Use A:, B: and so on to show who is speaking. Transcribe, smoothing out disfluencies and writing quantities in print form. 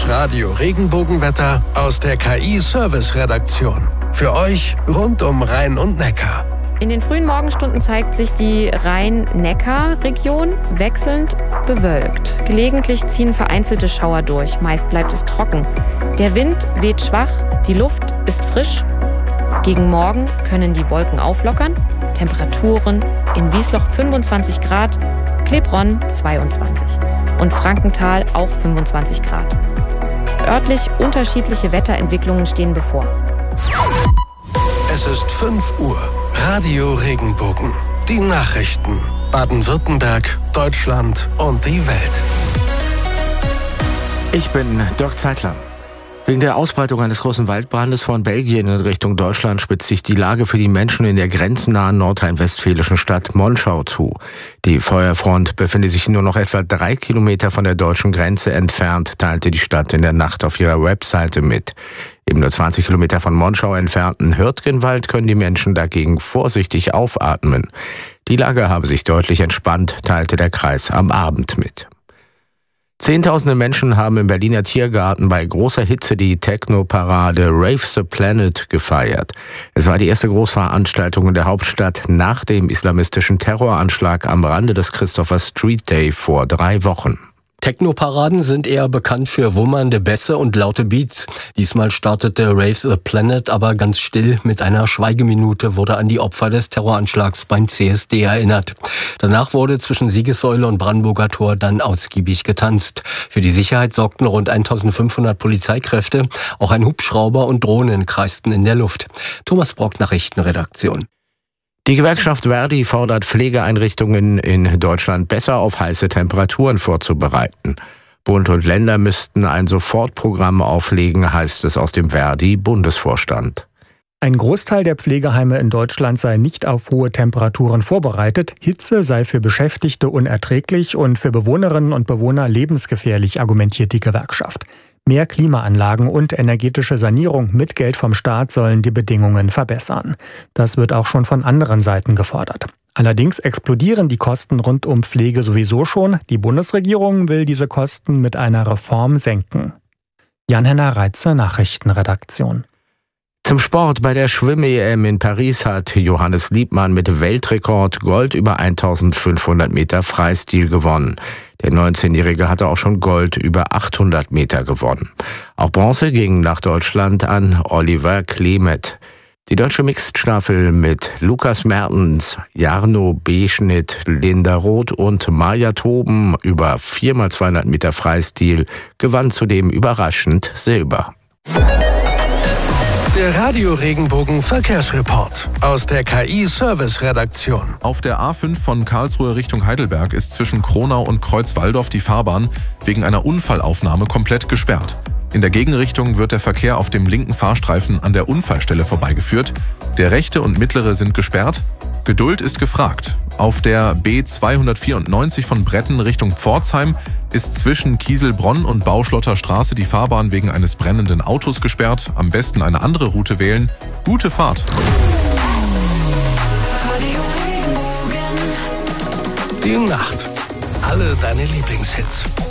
A: Das Radio-Regenbogenwetter aus der KI-Service-Redaktion. Für euch rund um Rhein und Neckar.
B: In den frühen Morgenstunden zeigt sich die Rhein-Neckar-Region wechselnd bewölkt. Gelegentlich ziehen vereinzelte Schauer durch, meist bleibt es trocken. Der Wind weht schwach, die Luft ist frisch. Gegen Morgen können die Wolken auflockern. Temperaturen in Wiesloch 25 Grad, Klebronn 22 und Frankenthal auch 25 Grad. Örtlich unterschiedliche Wetterentwicklungen stehen bevor.
A: Es ist 5 Uhr. Radio Regenbogen. Die Nachrichten. Baden-Württemberg, Deutschland und die Welt.
C: Ich bin Dirk Zeitler. Wegen der Ausbreitung eines großen Waldbrandes von Belgien in Richtung Deutschland spitzt sich die Lage für die Menschen in der grenznahen nordrhein-westfälischen Stadt Monschau zu. Die Feuerfront befinde sich nur noch etwa 3 Kilometer von der deutschen Grenze entfernt, teilte die Stadt in der Nacht auf ihrer Webseite mit. Im nur 20 Kilometer von Monschau entfernten Hürtgenwald können die Menschen dagegen vorsichtig aufatmen. Die Lage habe sich deutlich entspannt, teilte der Kreis am Abend mit. Zehntausende Menschen haben im Berliner Tiergarten bei großer Hitze die Techno-Parade Rave the Planet gefeiert. Es war die erste Großveranstaltung in der Hauptstadt nach dem islamistischen Terroranschlag am Rande des Christopher Street Day vor 3 Wochen.
D: Techno-Paraden sind eher bekannt für wummernde Bässe und laute Beats. Diesmal startete Rave the Planet aber ganz still. Mit einer Schweigeminute wurde an die Opfer des Terroranschlags beim CSD erinnert. Danach wurde zwischen Siegessäule und Brandenburger Tor dann ausgiebig getanzt. Für die Sicherheit sorgten rund 1500 Polizeikräfte. Auch ein Hubschrauber und Drohnen kreisten in der Luft. Thomas Brock, Nachrichtenredaktion.
C: Die Gewerkschaft Verdi fordert Pflegeeinrichtungen in Deutschland besser auf heiße Temperaturen vorzubereiten. Bund und Länder müssten ein Sofortprogramm auflegen, heißt es aus dem Verdi-Bundesvorstand.
E: Ein Großteil der Pflegeheime in Deutschland sei nicht auf hohe Temperaturen vorbereitet. Hitze sei für Beschäftigte unerträglich und für Bewohnerinnen und Bewohner lebensgefährlich, argumentiert die Gewerkschaft. Mehr Klimaanlagen und energetische Sanierung mit Geld vom Staat sollen die Bedingungen verbessern. Das wird auch schon von anderen Seiten gefordert. Allerdings explodieren die Kosten rund um Pflege sowieso schon. Die Bundesregierung will diese Kosten mit einer Reform senken. Jan-Henner Reitze, Nachrichtenredaktion.
C: Zum Sport: Bei der Schwimm-EM in Paris hat Johannes Liebmann mit Weltrekord Gold über 1500 Meter Freistil gewonnen. Der 19-Jährige hatte auch schon Gold über 800 Meter gewonnen. Auch Bronze ging nach Deutschland an Oliver Klemet. Die deutsche Mixed-Staffel mit Lukas Mertens, Jarno Beschnitt, Linda Roth und Maja Toben über 4x200 Meter Freistil gewann zudem überraschend Silber.
A: Der Radio-Regenbogen Verkehrsreport aus der KI-Service-Redaktion.
F: Auf der A5 von Karlsruhe Richtung Heidelberg ist zwischen Kronau und Kreuzwaldorf die Fahrbahn wegen einer Unfallaufnahme komplett gesperrt. In der Gegenrichtung wird der Verkehr auf dem linken Fahrstreifen an der Unfallstelle vorbeigeführt. Der rechte und mittlere sind gesperrt. Geduld ist gefragt. Auf der B294 von Bretten Richtung Pforzheim ist zwischen Kieselbronn und Bauschlotter Straße die Fahrbahn wegen eines brennenden Autos gesperrt. Am besten eine andere Route wählen. Gute Fahrt!
A: Die Nacht. Alle deine Lieblingshits.